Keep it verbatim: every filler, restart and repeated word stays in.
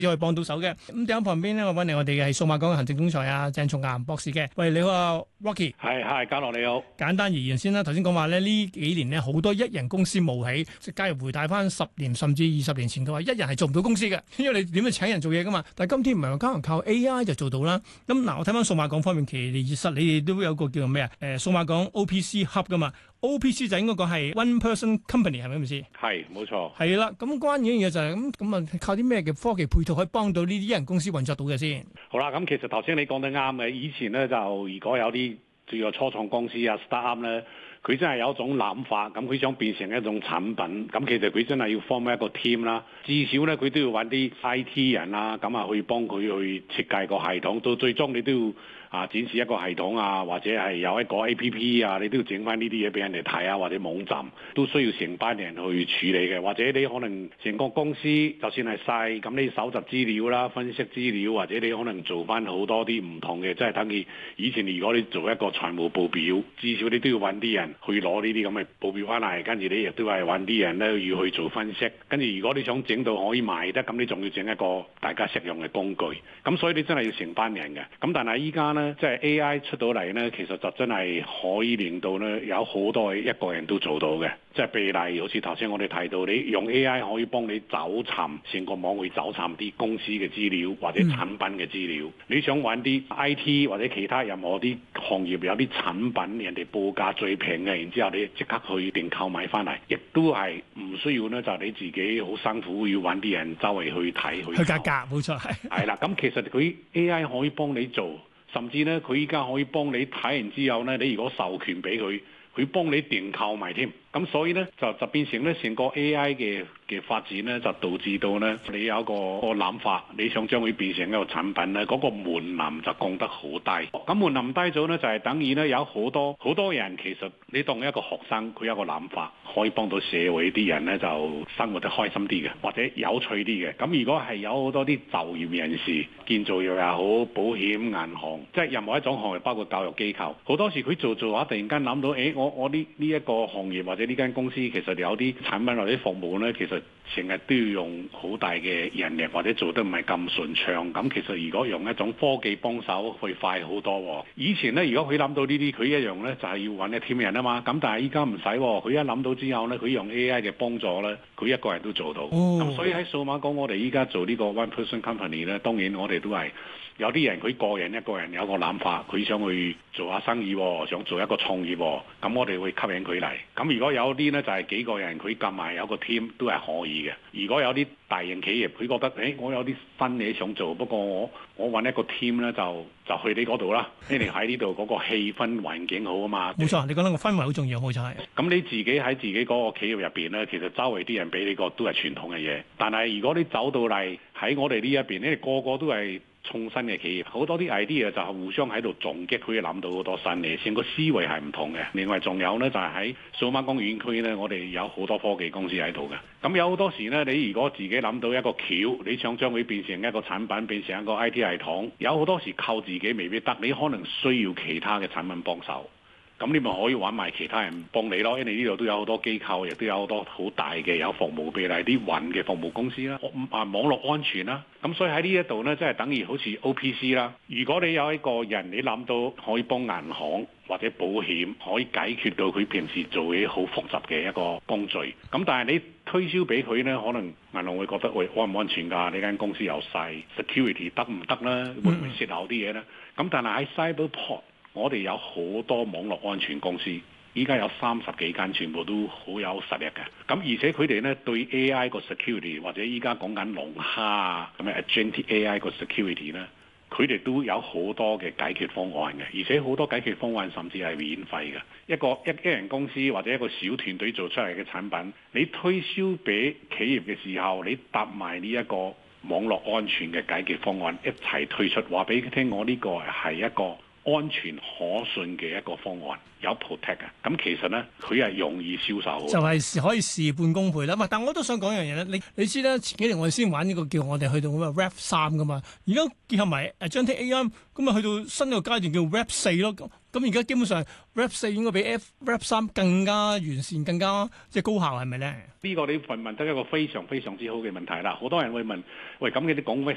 可以幫到手嘅。咁第一旁邊咧，我揾嚟我哋嘅係數碼港嘅行政總裁啊鄭松岩博士嘅。喂，你好啊 Rocky。 係係，嘉樂你好。 簡單而言先啦，頭先講話咧呢幾年咧好多一人公司冒起，即係假如回帶翻十年甚至二十年前嘅話，一人係做唔到公司嘅，因為你點去請人做嘢噶嘛。但係今天唔係話可能靠 A I 就做到啦。咁嗱，我睇翻數碼港方面，其實你哋都有個叫做咩啊？誒，數碼港 O P C Hub 噶嘛。O P C 就應該講係 One Person Company 係咪咁意思？ 係，冇錯。 係啦，咁關鍵嘅嘢就係咁咁啊，靠啲咩嘅科技配套可以幫到呢啲一人公司運作到嘅先？ 好啦，咁其實頭先你講得啱嘅，以前咧就如果有啲叫做初創公司啊 startup 咧，佢真係有一種諗法，咁佢想變成一種產品，咁其實佢真係要 form 一個 team 啦，至少咧佢都要揾啲 I T 人啦，咁啊去幫佢去設計個系統，到最終你都要啊展示一個系統啊，或者係有一個 A P P 啊，你都要整翻呢啲嘢俾人哋睇啊，或者網站都需要成班人去處理嘅，或者你可能成個公司就算係細，咁你搜集資料啦、分析資料，或者你可能做翻好多啲唔同嘅，即係等於以前如果你做一個財務報表，至少你都要揾啲人去攞呢啲咁嘅報表翻嚟，跟住你亦都係揾啲人咧要去做分析，跟住如果你想整到可以賣得，咁你仲要整一個大家實用嘅工具，咁所以你真係要成班人嘅。咁但係依家呢，即係 A I 出到嚟呢，其實就真係可以令到呢有好多一個人都做到嘅，即係譬如好似頭先我哋提到，你用 A I 可以幫你找尋成個網去找尋啲公司嘅資料或者產品嘅資料，嗯、你想揾啲 I T 或者其他任何啲行業有啲產品人哋報價最平嘅，然之後你即刻去訂購買翻嚟，亦都係唔需要呢，就係你自己好辛苦要揾啲人周圍去睇去。 去價格冇錯係。係啦，咁其實佢 A I 可以幫你做。甚至咧，佢依家可以幫你睇完之後咧，你如果授權俾佢，佢幫你訂購埋添。咁所以咧，就就變成咧，成個 A I 嘅嘅發展咧，就導致到咧，你有一個個諗法，你想將佢變成一個產品咧，嗰個門檻就降得好低。咁門檻低咗咧，就係等於咧有好多好多人其實你當一個學生，佢有一個諗法，可以幫到社會啲人咧，就生活得開心啲嘅，或者有趣啲嘅。咁如果係有好多啲就業人士，建造業又好，保險、銀行，即係任何一種行業，包括教育機構，好多時佢做做下，突然間諗到，誒，我我呢呢一個行業或者呢間公司其實有啲產品或者服務呢，其實成日都要用好大嘅人力，或者做得唔係咁順暢。咁其實如果用一種科技幫手，會快好多。以前呢，如果佢諗到呢啲，佢一樣呢就係要揾一 team 人啊嘛。咁但係依家唔使，佢一諗到之後呢，佢用 A I 嘅幫助呢，佢一個人都做到。咁、哦、所以喺數碼港，我哋依家做呢個 One Person Company 呢，當然我哋都係有啲人佢個人一個人有個諗法，佢想去做下生意，想做一個創業，咁我哋會吸引佢嚟。咁如果有啲呢，就係幾個人，佢夾埋有個 team 都係可以嘅。如果有啲大型企業，佢覺得誒我有啲新嘢想做，不過我我揾一個 team 呢，就就去你嗰度啦。你哋喺呢度嗰個氣氛環境好啊嘛。冇錯，你講得個氛圍好重要，冇錯係。 咁你自己喺自己嗰個企業入邊呢，其實周圍啲人俾你個都係傳統嘅嘢。但係如果你走到嚟喺我哋呢一邊，你哋個個都係創新嘅企業，好多啲 idea 就係互相喺度撞擊，可以諗到好多新嘢，成個思維係唔同嘅。另外仲有呢，就係喺數碼港園區呢，我哋有好多科技公司喺度嘅。咁有好多時呢，你如果自己諗到一個橋，你想將佢變成一個產品，變成一個 I T 系統，有好多時靠自己未必得，你可能需要其他嘅產品幫手。咁你咪可以揾埋其他人幫你咯，因為呢度都有好多機構，亦都有好多好大嘅有服務，譬如啲雲嘅服務公司啦，啊網絡安全啦，咁所以喺呢一度呢，即係等於好似 O P C 啦。如果你有一個人，你諗到可以幫銀行或者保險，可以解決到佢平時做嘢好複雜嘅一個工序，咁但係你推銷俾佢呢，可能銀行會覺得喂，安唔安全㗎？呢間公司又細 ，security 得唔得呢？會唔會泄漏啲嘢呢？咁但係喺 Cyberport，我哋有好多網絡安全公司，依家有三十幾間，全部都好有實力嘅。咁而且佢哋呢對 A I 個 security 或者依家講緊龍蝦啊咁嘅 Agentic A I 個 security 呢，佢哋都有好多嘅解決方案嘅，而且好多解決方案甚至係免費嘅。一個一一人公司或者一個小團隊做出嚟嘅產品，你推銷俾企業嘅時候，你搭埋呢一個網絡安全嘅解決方案一齊推出，話俾佢聽，我呢個係一個安全可信嘅一個方案，有 protect 嘅，咁其實咧佢係容易銷售，就係可以事半功倍啦。唔係，但我都想講一樣嘢咧，你你知啦，前幾年我哋先玩呢個叫我哋去到咁啊 Rap 三噶嘛，而家結合埋誒張 A I，咁啊去到新嘅階段叫 Rap 四咯。咁而家基本上 Rap 四應該比 F Rap 三更加完善，更加即係高效，係咪咧？ 呢個你問問得一個非常非常之好嘅問題啦。好多人會問，喂，咁你啲講